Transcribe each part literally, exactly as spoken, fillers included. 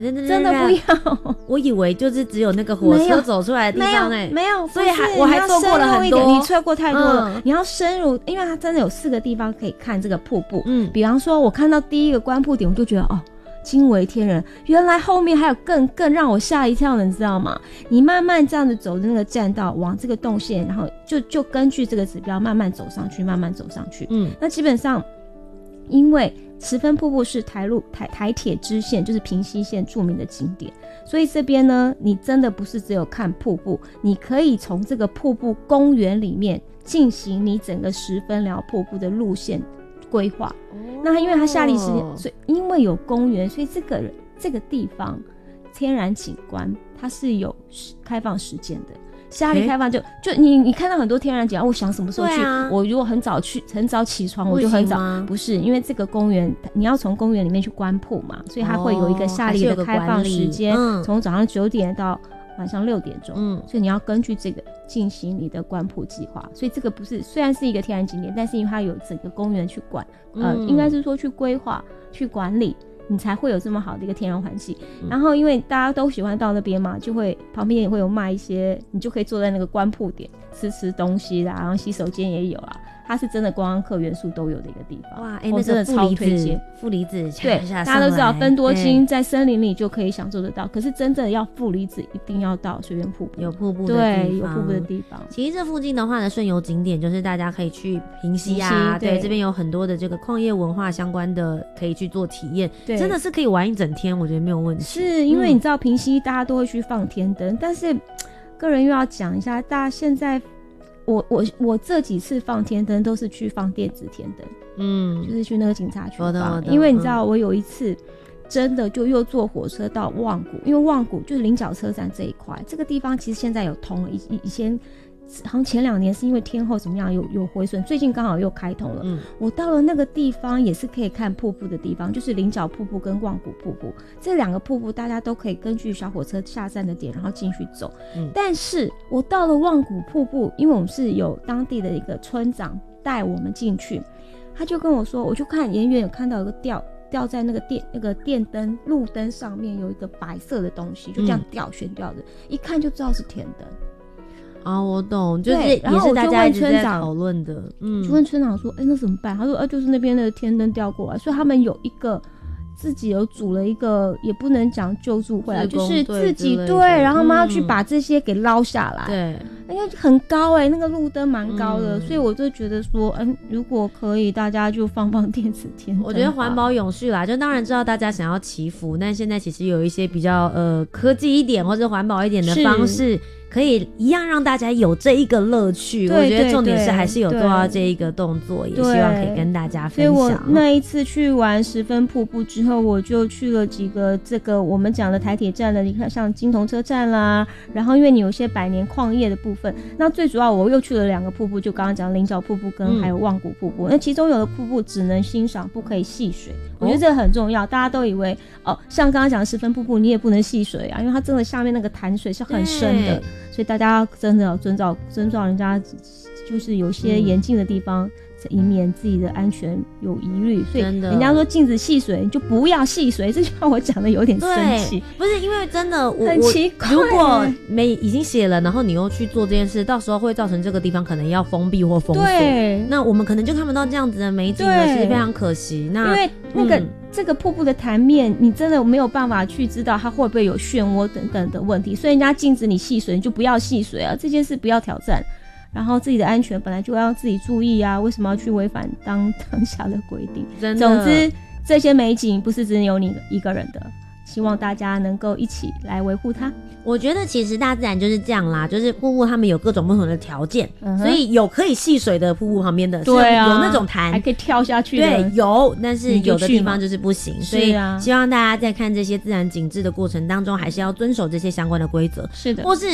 真的不要。 我以为就是只有那个火车走出来的地方哎、 欸，没有， 所以还我还错过了很多， 你错过太多了、 嗯。 你要深入，因为它真的有四个地方可以看这个瀑布。 嗯， 比方说，我看到第一个观瀑点，我就觉得哦，惊为天人，原来后面还有更更让我吓一跳的，你知道吗？你慢慢这样子走的那个栈道，往这个动线，然后就就根据这个指标慢慢走上去，慢慢走上去。嗯，那基本上因为十分瀑布是台路台台铁支线，就是平溪线著名的景点，所以这边呢，你真的不是只有看瀑布，你可以从这个瀑布公园里面进行你整个十分寮瀑布的路线规划。哦、那因为它夏令时间，所以因为有公园，所以这个这个地方天然景观它是有开放时间的。夏令开放就、欸、就你你看到很多天然景观，我想什么时候去、啊、我如果很早去很早起床我就很早，不是因为这个公园你要从公园里面去观瀑嘛，所以它会有一个夏令的开放时间，从、嗯、早上九点到晚上六点钟、嗯、所以你要根据这个进行你的观瀑计划，所以这个不是虽然是一个天然景点，但是因为它有整个公园去管、嗯、呃，应该是说去规划去管理，你才会有这么好的一个天然环境、嗯、然后因为大家都喜欢到那边嘛，就会旁边也会有卖一些，你就可以坐在那个观瀑点吃吃东西啦，然后洗手间也有啦，它是真的观光客元素都有的一个地方。哇，哎、欸，那真的超推荐。负离子，对，大家都知道芬多精在森林里就可以享受得到，可是真正要负离子一定要到水源瀑布， 有瀑布的地方， 对，有瀑布的地方。 其实这附近的话呢，顺游景点就是大家可以去平溪啊，对，这边有很多的这个矿业文化相关的可以去做体验，对，真的是可以玩一整天，我觉得没有问题。 是因为你知道平溪大家都会去放天灯、嗯，但是个人又要讲一下，大家现在。我我我这几次放天灯都是去放电子天灯，嗯，就是去那个警察局放，因为你知道我有一次真的就又坐火车到望谷，因为望谷就是菱角车站这一块，这个地方其实现在有通了，以以前好像前两年是因为天候怎么样有有回损，最近刚好又开通了、嗯、我到了那个地方也是可以看瀑布的地方，就是菱角瀑布跟望谷瀑布，这两个瀑布大家都可以根据小火车下站的点然后进去走、嗯、但是我到了望谷瀑布，因为我们是有当地的一个村长带我们进去，他就跟我说，我就看远远有看到有个吊吊在那个电那个电灯路灯上面有一个白色的东西，就这样吊悬吊着、嗯、一看就知道是天灯啊、哦，我懂，就是也是大家一直在讨论的。嗯， 就问村长说：“哎、欸，那怎么办？”他说：“啊，就是那边的天灯掉过来，所以他们有一个自己有组了一个，也不能讲救助会啊，就是自己对，然后他们要去把这些给捞下来。对、嗯，因为很高哎、欸，那个路灯蛮高的、嗯，所以我就觉得说，嗯，如果可以，大家就放放电子天灯。我觉得环保永续啦，就当然知道大家想要祈福，但现在其实有一些比较呃科技一点或者环保一点的方式。可以一样让大家有这一个乐趣，我觉得重点是还是有做到这一个动作，也希望可以跟大家分享。 所以我那一次去玩十分瀑布之后，我就去了几个这个我们讲的台铁站的，你看像金铜车站啦，然后因为你有一些百年矿业的部分，那最主要我又去了两个瀑布，就刚刚讲菱角瀑布跟还有望谷瀑布、嗯、那其中有的瀑布只能欣赏不可以戏水，我觉得这个很重要，大家都以为哦，像刚刚讲的十分瀑布你也不能戏水啊，因为它真的下面那个潭水是很深的，所以大家真的要遵照遵照人家，就是有些严禁的地方、嗯、以免自己的安全有疑虑，所以人家说禁止戏水你就不要戏水，这就让我讲的有点生气。 不是因为真的我很奇怪， 如果没已经写了，然后你又去做这件事，到时候会造成这个地方可能要封闭或封锁，对，那我们可能就看不到这样子的美景了，其实非常可惜。那因为那个、嗯这个瀑布的潭面你真的没有办法去知道它会不会有漩涡等等的问题，所以人家禁止你戏水你就不要戏水啊，这件事不要挑战，然后自己的安全本来就要自己注意啊，为什么要去违反当当下的规定？真的，总之这些美景不是只有你一个人的，希望大家能够一起来维护它。 我觉得其实大自然就是这样啦，就是瀑布他们有各种不同的条件、嗯、所以有可以戏水的瀑布旁边的，对啊，有那种潭还可以跳下去的， 对，有，但是有的地方就是不行，所以希望大家在看这些自然景致的过程当中还是要遵守这些相关的规则， 是的， 或是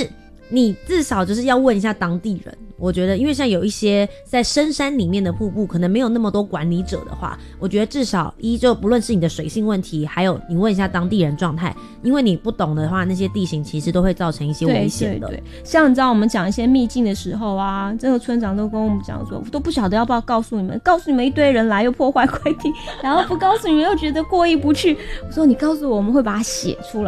你至少就是要问一下当地人。我觉得因为像有一些在深山里面的瀑布可能没有那么多管理者的话，我觉得至少一就不论是你的水性问题，还有你问一下当地人状态，因为你不懂的话，那些地形其实都会造成一些危险的。 对对对，像你知道我们讲一些秘境的时候啊，这个村长都跟我们讲说，都不晓得要不要告诉你们，告诉你们一堆人来又破坏规定，然后不告诉你们又觉得过意不去。我说你告诉我，我们会把它写出来。